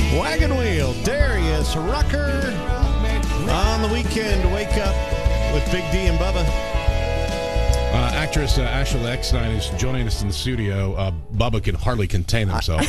Wagon Wheel, Darius Rucker. On the weekend, wake up with Big D and Bubba. Actress Ashley Eckstein is joining us in the studio. Bubba can hardly contain himself.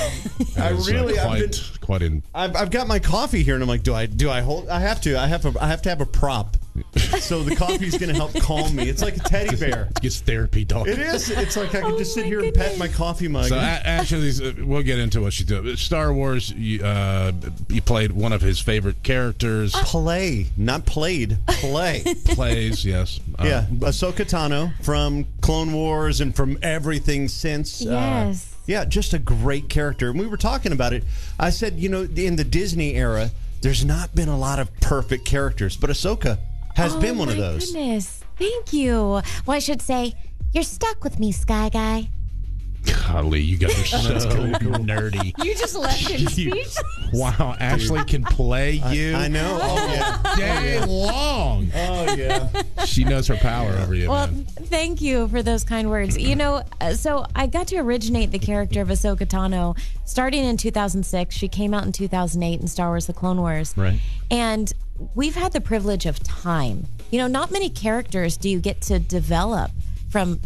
I've got my coffee here, and I'm like, do I hold? I have to have a prop. So the coffee's going to help calm me. It's like a teddy bear. It's therapy, dog. It is. It's like I can just sit here and pet my coffee mug. So Ashley's, we'll get into what she did. Star Wars, you played one of his favorite characters. Play, not played. Play. Plays, yes. Yeah, Ahsoka Tano from Clone Wars and from everything since. Yes. Yeah, just a great character. And we were talking about it. I said, in the Disney era, there's not been a lot of perfect characters, but Ahsoka has been one of those. Goodness. Thank you. Well, I should say, you're stuck with me, Sky Guy. Golly, you guys are so nerdy. You just left him speechless. Wow, Ashley can play you. I know. Oh, yeah. Day long. Oh, yeah. She knows her power over you, Well, man. thank you for those kind words. So I got to originate the character of Ahsoka Tano starting in 2006. She came out in 2008 in Star Wars The Clone Wars. Right. And we've had the privilege of time. Not many characters do you get to develop from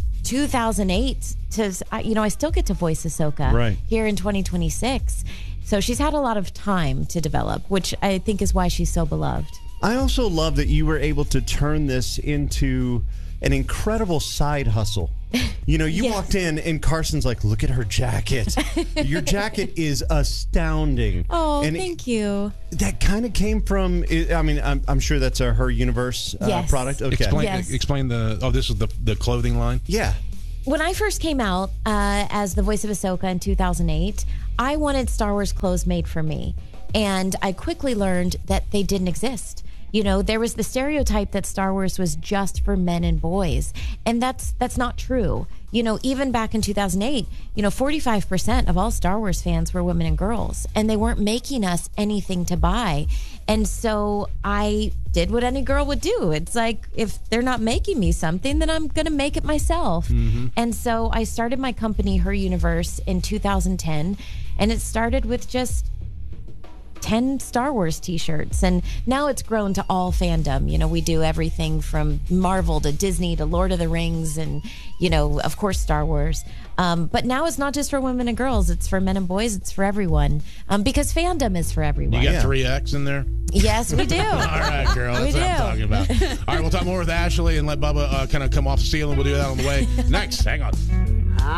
2008 to, I still get to voice Ahsoka here in 2026. So she's had a lot of time to develop, which I think is why she's so beloved. I also love that you were able to turn this into an incredible side hustle. You walked in and Carson's like, look at her jacket. Your jacket is astounding. Oh, thank you. That kind of came from, I'm sure that's a Her Universe product. Okay. Explain this is the clothing line? Yeah. When I first came out as the voice of Ahsoka in 2008, I wanted Star Wars clothes made for me. And I quickly learned that they didn't exist. There was the stereotype that Star Wars was just for men and boys. And that's not true. Even back in 2008, 45% of all Star Wars fans were women and girls. And they weren't making us anything to buy. And so I did what any girl would do. It's like, if they're not making me something, then I'm going to make it myself. Mm-hmm. And so I started my company, Her Universe, in 2010. And it started with just 10 Star Wars t-shirts, and now it's grown to all fandom. We do everything from Marvel to Disney to Lord of the Rings and, of course, Star Wars. But now it's not just for women and girls. It's for men and boys. It's for everyone, because fandom is for everyone. You got 3X in there? Yes, we do. All right, girl. That's what I'm talking about. All right, we'll talk more with Ashley and let Bubba kind of come off the ceiling. We'll do that on the way next. Hang on.